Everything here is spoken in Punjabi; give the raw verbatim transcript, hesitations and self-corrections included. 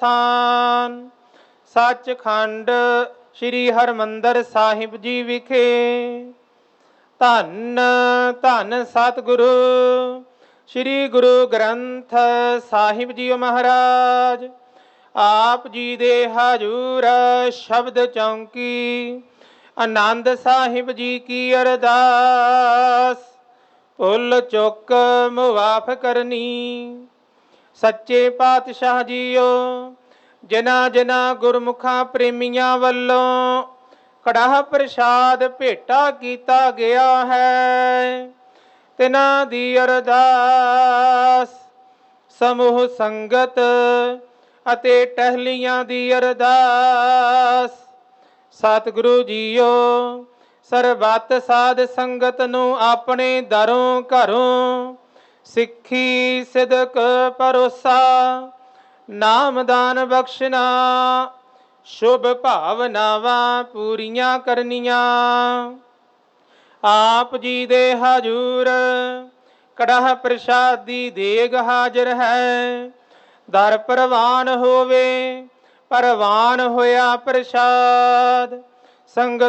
ਸਥਾਨ ਸੱਚਖੰਡ ਸ੍ਰੀ ਹਰਿਮੰਦਰ ਸਾਹਿਬ ਜੀ ਵਿਖੇ ਧੰਨ ਧੰਨ ਸਤਿਗੁਰੂ ਸ੍ਰੀ ਗੁਰੂ ਗ੍ਰੰਥ ਸਾਹਿਬ ਜੀ ਮਹਾਰਾਜ ਆਪ ਜੀ ਦੇ ਹਜੂਰ ਸ਼ਬਦ ਚੌਂਕੀ ਆਨੰਦ ਸਾਹਿਬ ਜੀ ਕੀ ਅਰਦਾਸ ਭੁੱਲ ਚੁੱਕ ਮੁਆਫ ਕਰਨੀ। ਸੱਚੇ ਪਾਤਸ਼ਾਹ ਜੀਓ, ਜਿਨ੍ਹਾਂ ਜਿਨ੍ਹਾਂ ਗੁਰਮੁਖਾਂ ਪ੍ਰੇਮੀਆਂ ਵੱਲੋਂ ਕੜਾਹ ਪ੍ਰਸ਼ਾਦ ਭੇਟਾ ਕੀਤਾ ਗਿਆ ਹੈ, ਤਿਨਾਂ ਦੀ ਅਰਦਾਸ ਸਮੂਹ ਸੰਗਤ ਅਤੇ ਟਹਿਲੀਆਂ ਦੀ ਅਰਦਾਸ। ਸਤਿਗੁਰੂ ਜੀਓ, ਸਰਬੱਤ ਸਾਧ ਸੰਗਤ ਨੂੰ ਆਪਣੇ ਦਰੋਂ ਘਰੋਂ ਸਿੱਖੀ ਸਿਦਕ ਭਰੋਸਾ ਨਾਮਦਾਨ ਬਖਸ਼ਣਾ, ਸ਼ੁਭ ਭਾਵਨਾਵਾਂ ਪੂਰੀਆਂ ਕਰਨੀਆਂ। ਆਪ ਜੀ ਦੇ ਹਜੂਰ ਕੜਾਹ ਪ੍ਰਸ਼ਾਦ ਦੀ ਦੇਗ ਹਾਜ਼ਰ ਹੈ। ਦਰ ਪ੍ਰਵਾਨ ਹੋਵੇ, ਪ੍ਰਵਾਨ ਹੋਇਆ ਪ੍ਰਸ਼ਾਦ। ਸੰਗਤ